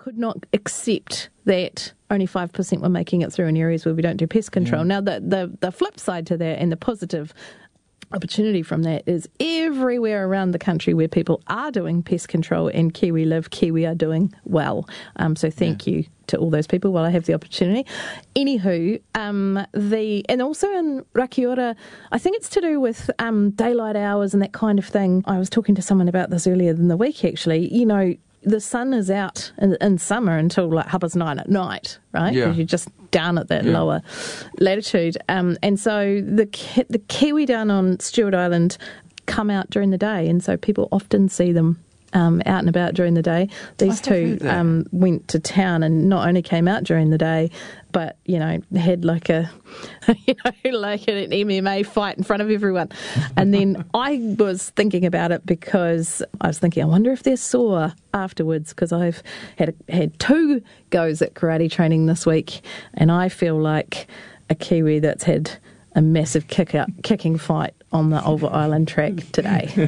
could not accept that only 5% were making it through in areas where we don't do pest control. Now, the flip side to that and the positive opportunity from that is everywhere around the country where people are doing pest control and Kiwi Live, Kiwi are doing well. So thank you to all those people while I have the opportunity. Anywho, and also in Rakiura, I think it's to do with daylight hours and that kind of thing. I was talking to someone about this earlier in the week, actually. You know, the sun is out in summer until like 9:30 at night, right? Yeah. Because you're just down at that lower latitude. And so the kiwi down on Stewart Island come out during the day, and so people often see them out and about during the day. These two went to town and not only came out during the day, but, you know, had like a, like an MMA fight in front of everyone. And then I was thinking about it because I was thinking, I wonder if they're sore afterwards, because I've had 2 goes at karate training this week, and I feel like a Kiwi that's had a massive kicking fight on the Ulva Island track today.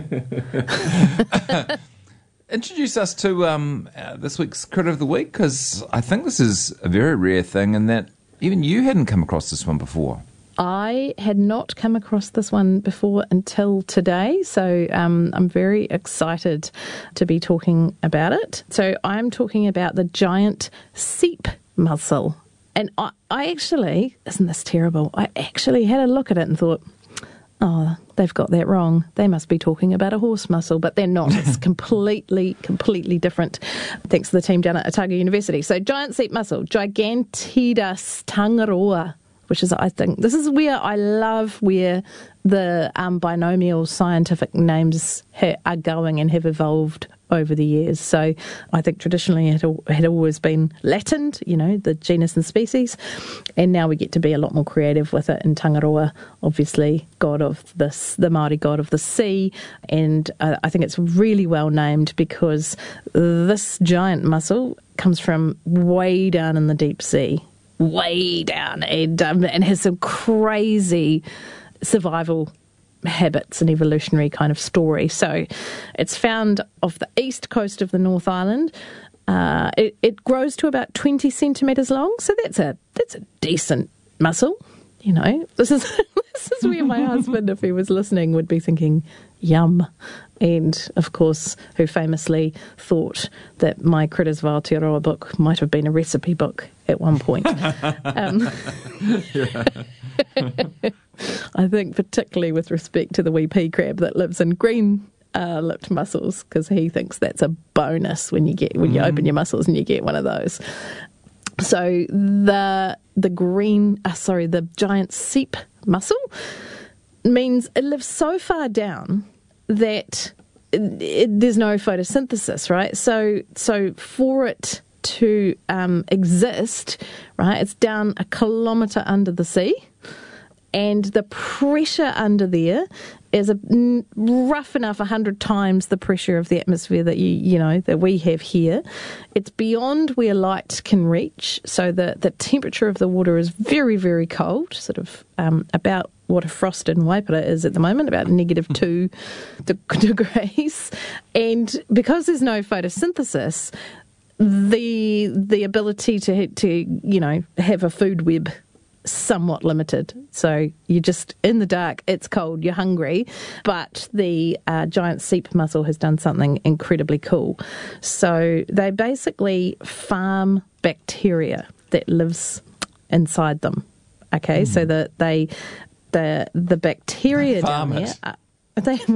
Introduce us to this week's Critter of the Week, because I think this is a very rare thing and that even you hadn't come across this one before. I had not come across this one before until today, so I'm very excited to be talking about it. So I'm talking about the giant seep mussel. And I actually, isn't this terrible? I actually had a look at it and thought, oh, they've got that wrong. They must be talking about a horse mussel, but they're not. It's completely different. Thanks to the team down at Otago University. So giant seep mussel, Gigantidus tangaroa, which is, I think, this is where I love where the binomial scientific names are going and have evolved over the years. So I think traditionally it had always been Latined, you know, the genus and species, and now we get to be a lot more creative with it. And Tangaroa, obviously, god of this, the Māori god of the sea, and I think it's really well named because this giant mussel comes from way down in the deep sea, way down, and has some crazy survival habits and evolutionary kind of story. So it's found off the east coast of the North Island. It grows to about 20 centimetres long, so that's a decent mussel. You know, this is where my husband, if he was listening, would be thinking, yum. And, of course, who famously thought that my Critters of Aotearoa book might have been a recipe book at one point. I think particularly with respect to the wee pea crab that lives in green lipped mussels, because he thinks that's a bonus when you open your mussels and you get one of those. So the giant seep mussel means it lives so far down that there's no photosynthesis, right? So for it to exist, right, it's down 1 kilometre under the sea, and the pressure under there is rough enough 100 times the pressure of the atmosphere that that we have here. It's beyond where light can reach, so the temperature of the water is very, very cold, sort of about what a frost in Waipara is at the moment, about -2 degrees. And because there's no photosynthesis, the ability to have a food web somewhat limited. So you're just in the dark, it's cold, you're hungry, but the giant seep mussel has done something incredibly cool. So they basically farm bacteria that lives inside them. Okay, so the bacteria down there. Get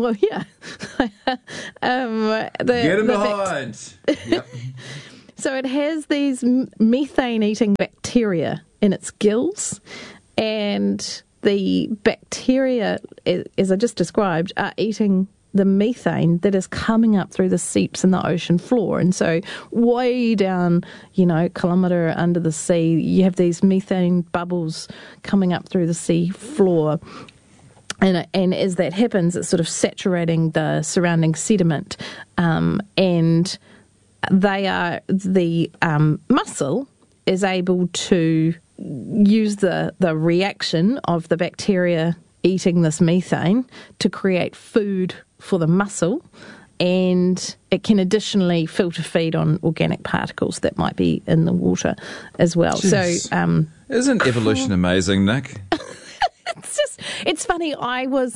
them behind. Yep. So it has these methane-eating bacteria in its gills, and the bacteria, as I just described, are eating the methane that is coming up through the seeps in the ocean floor. And so way down, kilometre under the sea, you have these methane bubbles coming up through the sea floor. And as that happens, it's sort of saturating the surrounding sediment. And the mussel is able to use the reaction of the bacteria eating this methane to create food for the mussel, and it can additionally filter feed on organic particles that might be in the water as well. Jeez. So, isn't evolution amazing, Nick? it's funny. I was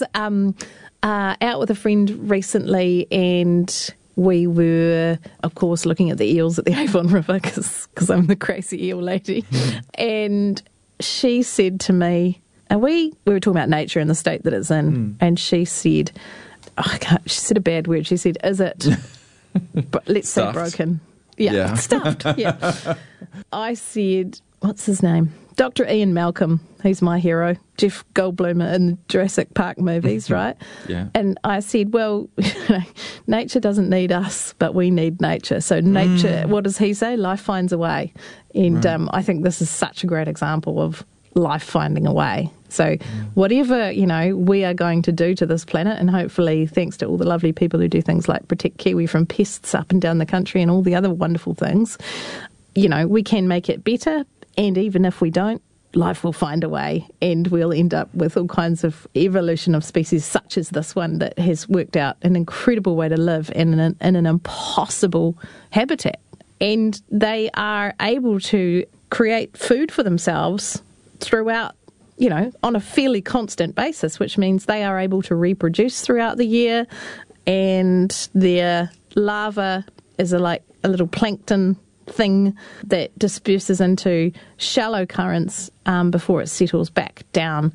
out with a friend recently, and we were, of course, looking at the eels at the Avon River because I'm the crazy eel lady. And she said to me, and we were talking about nature and the state that it's in, and she said, she said a bad word. She said, "Is it?" But let's say broken. Yeah. Stuffed. Yeah. I said, what's his name? Dr. Ian Malcolm. He's my hero. Jeff Goldblum in the Jurassic Park movies, right? Yeah. And I said, well, nature doesn't need us, but we need nature. So nature, what does he say? Life finds a way. And I think this is such a great example of life finding a way. So whatever, we are going to do to this planet, and hopefully thanks to all the lovely people who do things like protect Kiwi from pests up and down the country and all the other wonderful things, we can make it better. And even if we don't, life will find a way, and we'll end up with all kinds of evolution of species such as this one that has worked out an incredible way to live in an impossible habitat. And they are able to create food for themselves throughout, on a fairly constant basis, which means they are able to reproduce throughout the year, and their larva is a little plankton thing that disperses into shallow currents before it settles back down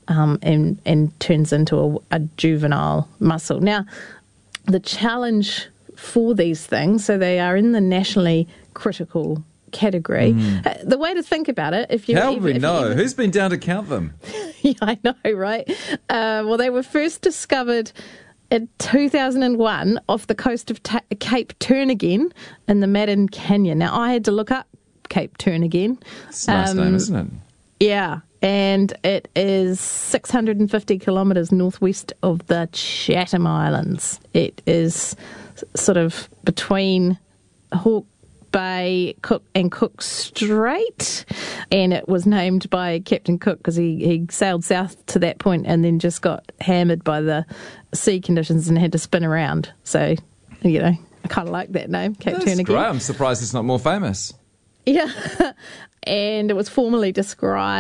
and turns into a juvenile mussel. Now, the challenge for these things, so they are in the nationally critical category. The way to think about it, how would we know? Who's been down to count them? Yeah, I know, right? Well, they were first discovered in 2001 off the coast of Cape Turnagain in the Madden Canyon. Now, I had to look up Cape Turnagain. It's a nice name, isn't it? Yeah, and it is 650 kilometres northwest of the Chatham Islands. It is sort of between Hawke Bay, Cook Strait, and it was named by Captain Cook because he sailed south to that point and then just got hammered by the sea conditions and had to spin around. So, I kind of like that name, Cape Turnagain. That's great. I'm surprised it's not more famous. Yeah, and it was formerly described